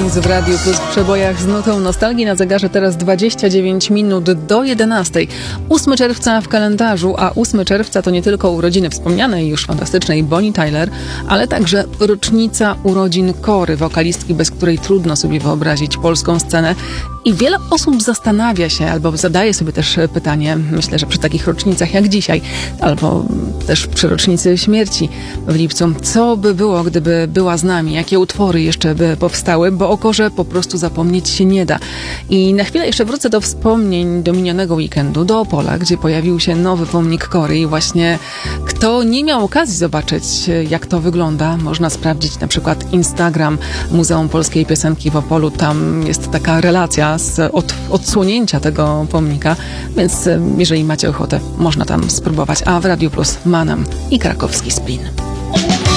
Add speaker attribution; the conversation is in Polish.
Speaker 1: Stones w Radiu Plus w przebojach z nutą nostalgii. Na zegarze teraz 29 minut do 11. 8 czerwca w kalendarzu, a 8 czerwca to nie tylko urodziny wspomnianej już fantastycznej Bonnie Tyler, ale także rocznica urodzin Kory, wokalistki, bez której trudno sobie wyobrazić polską scenę. I wiele osób zastanawia się, albo zadaje sobie też pytanie, myślę, że przy takich rocznicach jak dzisiaj, albo też przy rocznicy śmierci w lipcu, co by było, gdyby była z nami, jakie utwory jeszcze by powstały, bo o Korze po prostu zapomnieć się nie da. I na chwilę jeszcze wrócę do wspomnień do minionego weekendu, do Opola, gdzie pojawił się nowy pomnik Kory i właśnie kto nie miał okazji zobaczyć, jak to wygląda, można sprawdzić na przykład Instagram Muzeum Polskiej Piosenki w Opolu. Tam jest taka relacja z odsłonięcia tego pomnika, więc jeżeli macie ochotę, można tam spróbować. A w Radiu Plus Manam i krakowski Splin.